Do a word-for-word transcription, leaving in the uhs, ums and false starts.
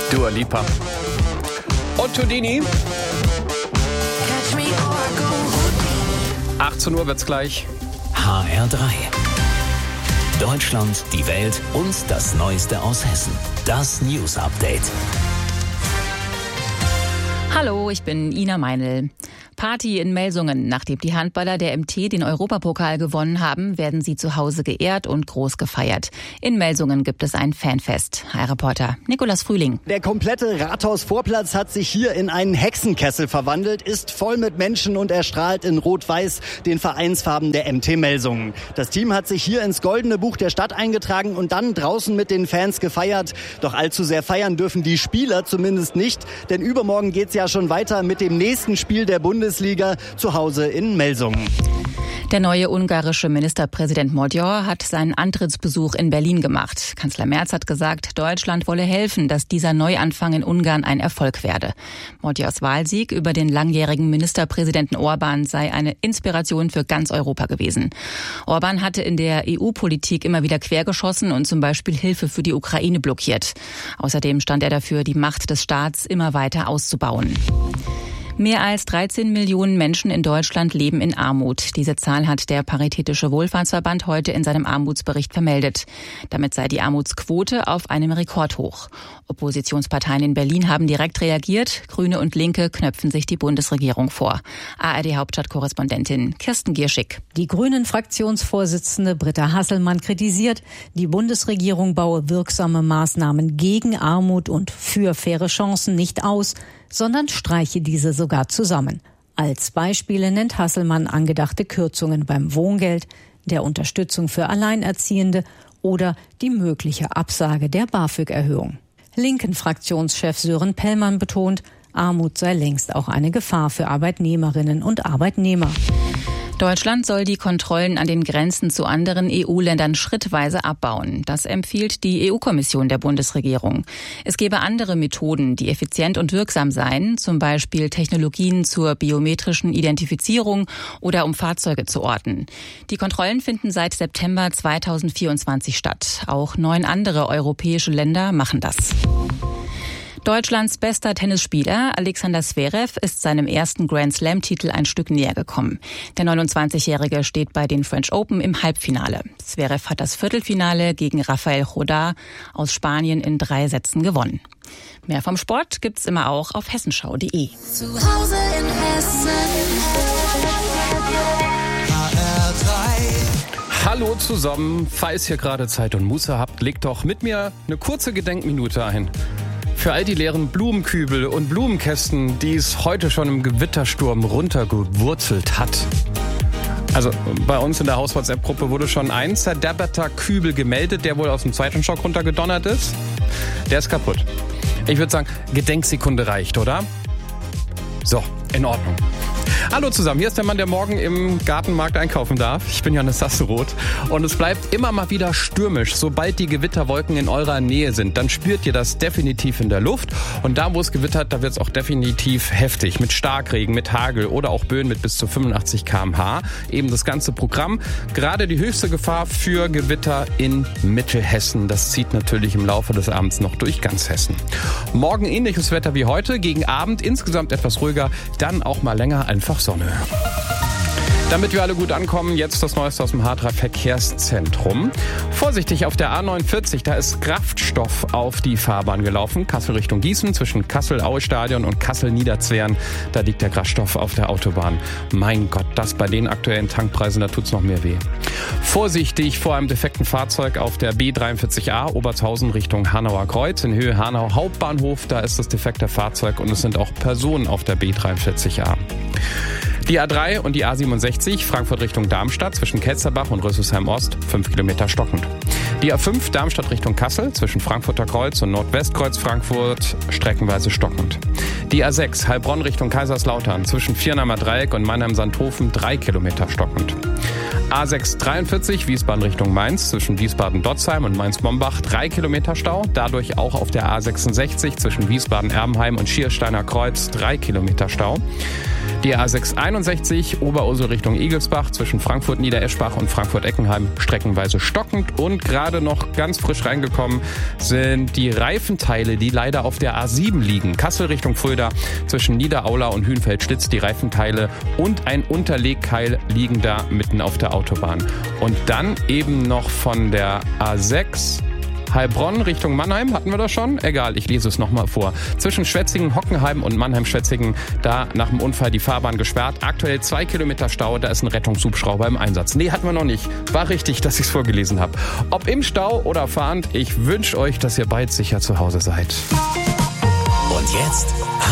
Dua Lipa. Und Houdini. achtzehn Uhr wird's gleich. H R drei. Deutschland, die Welt und das Neueste aus Hessen. Das News Update. Hallo, ich bin Ina Meinl. Party in Melsungen. Nachdem die Handballer der M T den Europapokal gewonnen haben, werden sie zu Hause geehrt und groß gefeiert. In Melsungen gibt es ein Fanfest. H R-Reporter Nikolas Frühling. Der komplette Rathausvorplatz hat sich hier in einen Hexenkessel verwandelt, ist voll mit Menschen und erstrahlt in Rot-Weiß, den Vereinsfarben der M T Melsungen. Das Team hat sich hier ins Goldene Buch der Stadt eingetragen und dann draußen mit den Fans gefeiert. Doch allzu sehr feiern dürfen die Spieler zumindest nicht, denn übermorgen geht's ja schon weiter mit dem nächsten Spiel der Bundesliga zu Hause in Melsungen. Der neue ungarische Ministerpräsident Magyar hat seinen Antrittsbesuch in Berlin gemacht. Kanzler Merz hat gesagt, Deutschland wolle helfen, dass dieser Neuanfang in Ungarn ein Erfolg werde. Magyars Wahlsieg über den langjährigen Ministerpräsidenten Orbán sei eine Inspiration für ganz Europa gewesen. Orbán hatte in der E U-Politik immer wieder quergeschossen und zum Beispiel Hilfe für die Ukraine blockiert. Außerdem stand er dafür, die Macht des Staats immer weiter auszubauen. Mehr als dreizehn Millionen Menschen in Deutschland leben in Armut. Diese Zahl hat der Paritätische Wohlfahrtsverband heute in seinem Armutsbericht vermeldet. Damit sei die Armutsquote auf einem Rekordhoch. Oppositionsparteien in Berlin haben direkt reagiert. Grüne und Linke knöpfen sich die Bundesregierung vor. A R D-Hauptstadtkorrespondentin Kirsten Gierschig. Die Grünen-Fraktionsvorsitzende Britta Hasselmann kritisiert, die Bundesregierung baue wirksame Maßnahmen gegen Armut und für faire Chancen nicht aus, sondern streiche diese sogar zusammen. Als Beispiele nennt Hasselmann angedachte Kürzungen beim Wohngeld, der Unterstützung für Alleinerziehende oder die mögliche Absage der BAföG-Erhöhung. Linken-Fraktionschef Sören Pellmann betont, Armut sei längst auch eine Gefahr für Arbeitnehmerinnen und Arbeitnehmer. Deutschland soll die Kontrollen an den Grenzen zu anderen E U-Ländern schrittweise abbauen. Das empfiehlt die E U-Kommission der Bundesregierung. Es gebe andere Methoden, die effizient und wirksam seien, zum Beispiel Technologien zur biometrischen Identifizierung oder um Fahrzeuge zu orten. Die Kontrollen finden seit September zweitausendvierundzwanzig statt. Auch neun andere europäische Länder machen das. Deutschlands bester Tennisspieler Alexander Zverev ist seinem ersten Grand-Slam-Titel ein Stück näher gekommen. Der neunundzwanzigjährige steht bei den French Open im Halbfinale. Zverev hat das Viertelfinale gegen Rafael Jodá aus Spanien in drei Sätzen gewonnen. Mehr vom Sport gibt's immer auch auf hessenschau punkt de. Zu Hause in Hessen. H R drei. Hallo zusammen, falls ihr gerade Zeit und Muße habt, legt doch mit mir eine kurze Gedenkminute ein. Für all die leeren Blumenkübel und Blumenkästen, die es heute schon im Gewittersturm runtergewurzelt hat. Also bei uns in der Haus-WhatsApp-Gruppe wurde schon ein zerdepperter Kübel gemeldet, der wohl aus dem zweiten Stock runtergedonnert ist. Der ist kaputt. Ich würde sagen, Gedenksekunde reicht, oder? So, in Ordnung. Hallo zusammen, hier ist der Mann, der morgen im Gartenmarkt einkaufen darf. Ich bin Johannes Sasseroth und es bleibt immer mal wieder stürmisch. Sobald die Gewitterwolken in eurer Nähe sind, dann spürt ihr das definitiv in der Luft. Und da, wo es gewittert, da wird es auch definitiv heftig. Mit Starkregen, mit Hagel oder auch Böen mit bis zu fünfundachtzig Kilometer pro Stunde. Eben das ganze Programm. Gerade die höchste Gefahr für Gewitter in Mittelhessen. Das zieht natürlich im Laufe des Abends noch durch ganz Hessen. Morgen ähnliches Wetter wie heute, gegen Abend insgesamt etwas ruhiger, dann auch mal länger einfach Sonne. Damit wir alle gut ankommen, jetzt das Neueste aus dem H drei Verkehrszentrum. Vorsichtig auf der A neunundvierzig, da ist Kraftstoff auf die Fahrbahn gelaufen. Kassel Richtung Gießen, zwischen Kassel-Aue-Stadion und Kassel-Niederzweren. Da liegt der Kraftstoff auf der Autobahn. Mein Gott, das bei den aktuellen Tankpreisen, da tut's noch mehr weh. Vorsichtig vor einem defekten Fahrzeug auf der B dreiundvierzig A, Obertshausen Richtung Hanauer Kreuz. In Höhe Hanau Hauptbahnhof, da ist das defekte Fahrzeug und es sind auch Personen auf der B dreiundvierzig A. Die A drei und die A siebenundsechzig, Frankfurt Richtung Darmstadt, zwischen Ketzerbach und Rüsselsheim Ost, fünf Kilometer stockend. Die A fünf, Darmstadt Richtung Kassel, zwischen Frankfurter Kreuz und Nordwestkreuz Frankfurt, streckenweise stockend. Die A sechs, Heilbronn Richtung Kaiserslautern, zwischen Viernheimer Dreieck und Mannheim-Sandhofen, drei Kilometer stockend. A sechs dreiundvierzig, Wiesbaden Richtung Mainz, zwischen Wiesbaden-Dotzheim und Mainz-Mombach, drei Kilometer Stau. Dadurch auch auf der A sechsundsechzig zwischen Wiesbaden-Erbenheim und Schiersteiner Kreuz, drei Kilometer Stau. Die A sechs einundsechzig Oberursel Richtung Igelsbach zwischen Frankfurt-Niedereschbach und Frankfurt-Eckenheim streckenweise stockend. Und gerade noch ganz frisch reingekommen sind die Reifenteile, die leider auf der A sieben liegen. Kassel Richtung Fulda zwischen Niederaula und Hühnfeldstitz. Die Reifenteile und ein Unterlegkeil liegen da mitten auf der Autobahn. Und dann eben noch von der A sechs Heilbronn Richtung Mannheim, hatten wir das schon? Egal, ich lese es nochmal vor. Zwischen Schwetzingen, Hockenheim und Mannheim-Schwetzingen, da nach dem Unfall die Fahrbahn gesperrt. Aktuell zwei Kilometer Stau, da ist ein Rettungshubschrauber im Einsatz. Nee, hatten wir noch nicht. War richtig, dass ich es vorgelesen habe. Ob im Stau oder fahrend, ich wünsche euch, dass ihr bald sicher zu Hause seid. Und jetzt